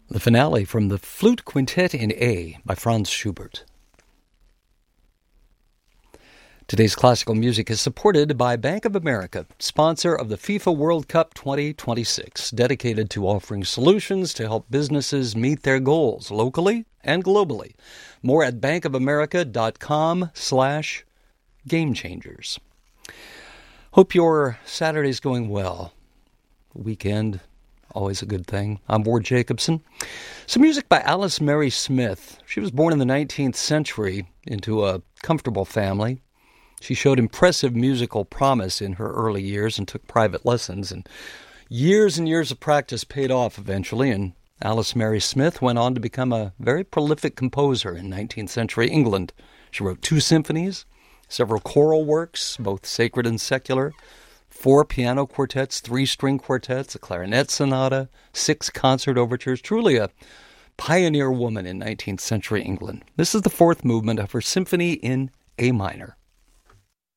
The finale from the Flute Quintet in A by Franz Schubert. Today's classical music is supported by Bank of America, sponsor of the FIFA World Cup 2026, dedicated to offering solutions to help businesses meet their goals locally and globally. More at bankofamerica.com/gamechangers. Hope your Saturday's going well. Weekend, always a good thing. I'm Ward Jacobson. Some music by Alice Mary Smith. She was born in the 19th century into a comfortable family. She showed impressive musical promise in her early years and took private lessons. And years of practice paid off eventually, and Alice Mary Smith went on to become a very prolific composer in 19th century England. She wrote 2 symphonies, several choral works, both sacred and secular, 4 piano quartets, 3 string quartets, a clarinet sonata, 6 concert overtures. Truly a pioneer woman in 19th century England. This is the 4th movement of her symphony in A minor.